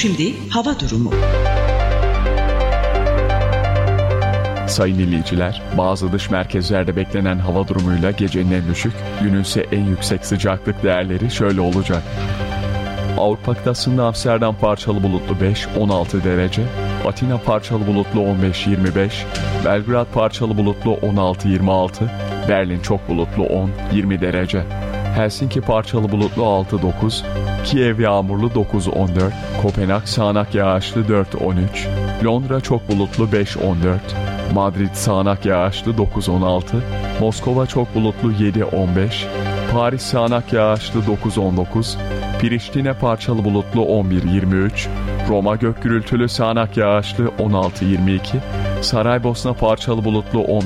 Şimdi hava durumu. Sayın dinleyiciler, bazı dış merkezlerde beklenen hava durumuyla gecenin en düşük, günün ise en yüksek sıcaklık değerleri şöyle olacak. Avrupa kıtasında Amsterdam parçalı bulutlu 5-16 derece, Atina parçalı bulutlu 15-25, Belgrad parçalı bulutlu 16-26, Berlin çok bulutlu 10-20 derece, Helsinki parçalı bulutlu 6-9, Kiev yağmurlu 9-14, Kopenhag sağanak yağışlı 4-13, Londra çok bulutlu 5-14, Madrid sağanak yağışlı 9-16, Moskova çok bulutlu 7-15, Paris sağanak yağışlı 9-19, Priştine parçalı bulutlu 11-23, Roma gök gürültülü sağanak yağışlı 16-22, Saraybosna parçalı bulutlu 11-23,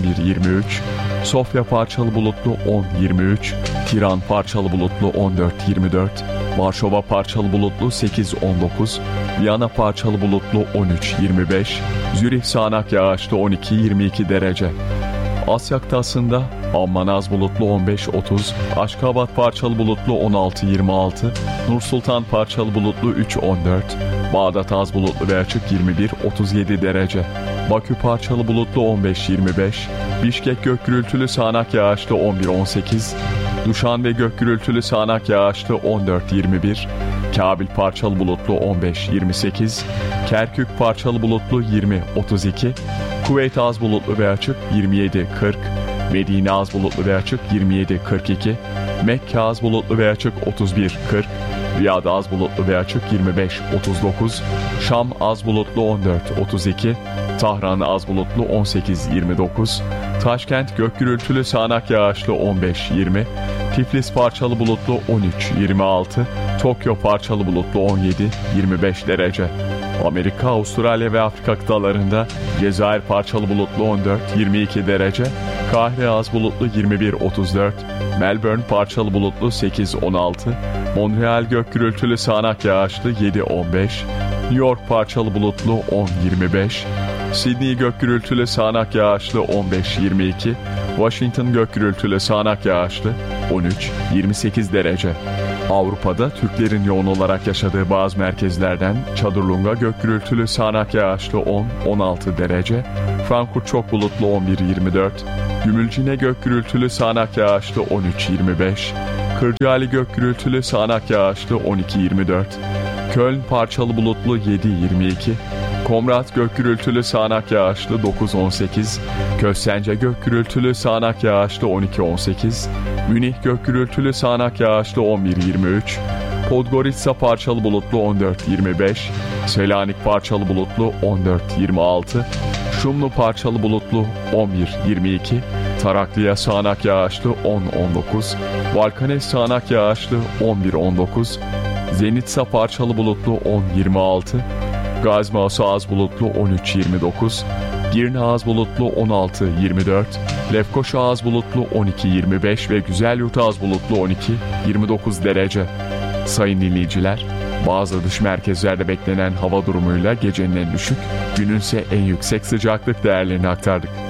Sofya parçalı bulutlu 10-23, Tiran parçalı bulutlu 14-24, Varşova parçalı bulutlu 8-19, Viyana parçalı bulutlu 13-25, Zürih sağanak yağışlı 12-22 derece. Asya kıtasında Amman az bulutlu 15-30, Aşkabat parçalı bulutlu 16-26, Nursultan parçalı bulutlu 3-14, Bağdat az bulutlu ve açık 21-37 derece. Bakü parçalı bulutlu 15-25, Bişkek gök gürültülü sağanak yağışlı 11-18, Duşanbe gök gürültülü sağanak yağışlı 14-21, Kabil parçalı bulutlu 15-28, Kerkük parçalı bulutlu 20-32, Kuveyt az bulutlu ve açık 27-40, Medine az bulutlu ve açık 27-42, Mekke az bulutlu ve açık 31-40, Riyad az bulutlu ve açık 25-39, Şam az bulutlu 14-32, Tahran az bulutlu 18-29, Taşkent gök gürültülü sağanak yağışlı 15-20, Tiflis parçalı bulutlu 13-26, Tokyo parçalı bulutlu 17-25 derece. Amerika, Avustralya ve Afrika kıtalarında Cezayir parçalı bulutlu 14-22 derece, Kahire az bulutlu 21-34, Melbourne parçalı bulutlu 8-16, Montreal gök gürültülü sağanak yağışlı 7-15, New York parçalı bulutlu 10-25, Sydney gök gürültülü sağanak yağışlı 15-22, Washington gök gürültülü sağanak yağışlı 13-28 derece. Avrupa'da Türklerin yoğun olarak yaşadığı bazı merkezlerden Çadırlunga gök gürültülü sağanak yağışlı 10-16 derece, Frankfurt çok bulutlu 11-24, Gümülcine gök gürültülü sağanak yağışlı 13-25, Kırcaali gök gürültülü sağanak yağışlı 12-24, Köln parçalı bulutlu 7-22, Komrat gök gürültülü sağanak yağışlı 9-18, Köstence gök gürültülü sağanak yağışlı 12-18, Münih gök gürültülü sağanak yağışlı 11-23, Podgorica parçalı bulutlu 14-25, Selanik parçalı bulutlu 14-26, Şumlu parçalı bulutlu 11-22, Taraklıya sağanak yağışlı 10-19, Balkanes sağanak yağışlı 11-19, Zenitsa parçalı bulutlu 10-26, Gazmaosu az bulutlu 13-29, Girne az bulutlu 16-24, Lefkoşa az bulutlu 12-25 ve Güzelyurt az bulutlu 12-29 derece. Sayın dinleyiciler, bazı dış merkezlerde beklenen hava durumuyla gecenin en düşük, günün ise en yüksek sıcaklık değerlerini aktardık.